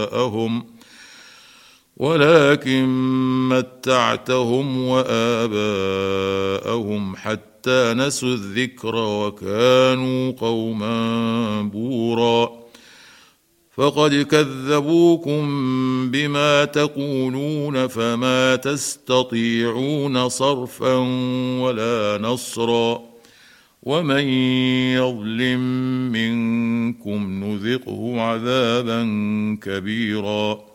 ولكن متعتهم وآباءهم حتى نسوا الذكر وكانوا قوما بورا. فقد كذبوكم بما تقولون فما تستطيعون صرفا ولا نصرا، ومن يظلم منكم نذقه عذابا كبيرا.